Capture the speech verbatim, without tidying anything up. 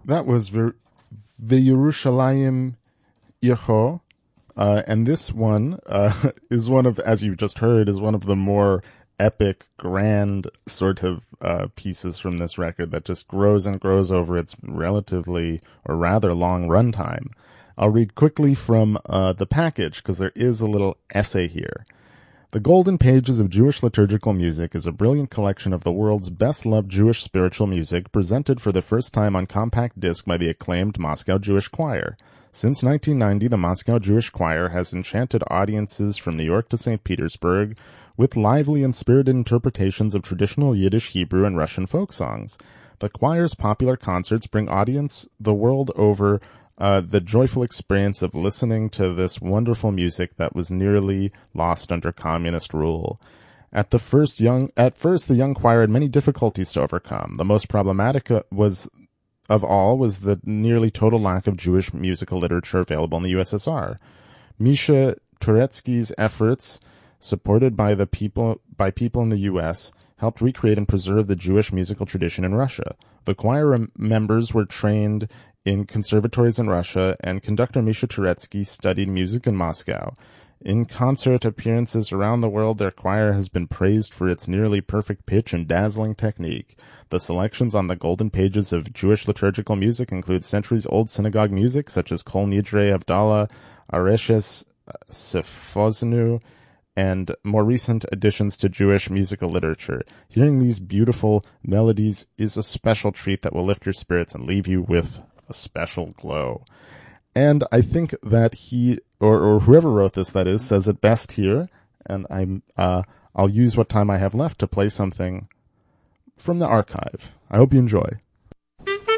That was Ver- V'Yerushalayim Yecho, uh, and this one uh, is one of, as you just heard, is one of the more epic, grand sort of uh, pieces from this record that just grows and grows over its relatively or rather long runtime. I'll read quickly from uh, the package because there is a little essay here. The Golden Pages of Jewish Liturgical Music is a brilliant collection of the world's best-loved Jewish spiritual music presented for the first time on compact disc by the acclaimed Moscow Jewish Choir. Since nineteen ninety, the Moscow Jewish Choir has enchanted audiences from New York to Saint Petersburg with lively and spirited interpretations of traditional Yiddish, Hebrew, and Russian folk songs. The choir's popular concerts bring audience the world over Uh, the joyful experience of listening to this wonderful music that was nearly lost under communist rule. At the first young, at first, the young choir had many difficulties to overcome. The most problematic was, of all, was the nearly total lack of Jewish musical literature available in the U S S R. Misha Turetsky's efforts, supported by the people, by people in the U S, helped recreate and preserve the Jewish musical tradition in Russia. The choir members were trained in conservatories in Russia, and conductor Misha Turetsky studied music in Moscow. In concert appearances around the world, their choir has been praised for its nearly perfect pitch and dazzling technique. The selections on the Golden Pages of Jewish liturgical music include centuries-old synagogue music, such as Kol Nidrei Havdalah, Areshes Sefoznu, and more recent additions to Jewish musical literature. Hearing these beautiful melodies is a special treat that will lift your spirits and leave you with a special glow. And I think that he, or, or whoever wrote this, that is, says it best here, and I'm, uh, I'll use what time I have left to play something from the archive. I hope you enjoy.